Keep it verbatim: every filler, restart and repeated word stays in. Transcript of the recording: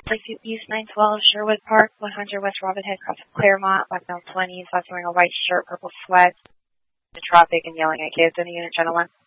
Lakeview East nine twelve, Sherwood Park, one hundred West Robin Head, Cross Claremont, black male twenties, last wearing a white shirt, purple sweats, the traffic and yelling at kids in the unit, gentlemen.